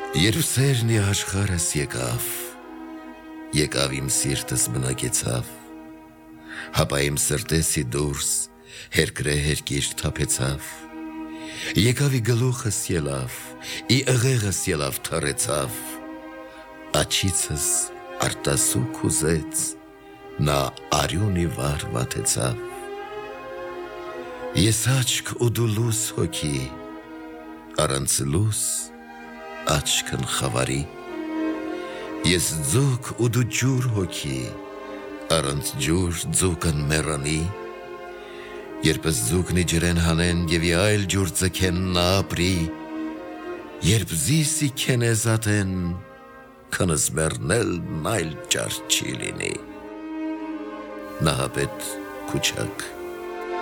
Երբ սերն ի աշխարհս եկավ իմ սիրտս բնակեցավ, հապա իմ սրտեսի դուրս հերկրե հերկիր թափեցավ, եկավ ի գլուխս ելավ, ի ըղեղս ելավ թռեցավ, աչիցս արտասուք ուզեց, նա արյունի վար վաթեցավ։ Ես աչք ու դու լույս հոգի, առանց լույս աչքն խավարի, ես ձուկ ու դու ջուր հոգի, առանց ջուր ձուկն մեռանի, երբս ձուկն իջրեն հանեն և ի այլ ջուր ձգեն նա ապրի, երբ զիսի քենեզատեն, քնս մեռնելն այլ ճար չի լինի։ Նահապետ Քուչակ